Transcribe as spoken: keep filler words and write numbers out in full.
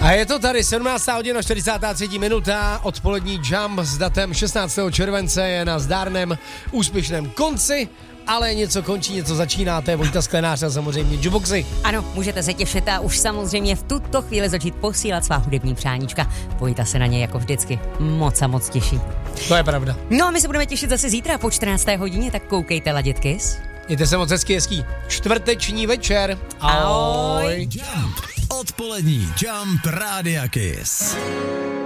A je to tady sedmnáctá hodina čtyřicátá třetí minuta, odpolední Jump s datem šestnáctého července je na zdárném úspěšném konci, ale něco končí, něco začíná, to je Vojta Sklenář a samozřejmě Juboxy. Ano, můžete se těšit a už samozřejmě v tuto chvíli začít posílat svá hudební přáníčka. Vojta se na ně jako vždycky moc a moc těší. To je pravda. No a my se budeme těšit zase zítra po čtrnácté hodině, tak koukejte Ladit Kiss. Mějte se moc hezky, hezký čtvrteční večer. Ahoj. Jump. Odpolední Jump Rádia Kiss.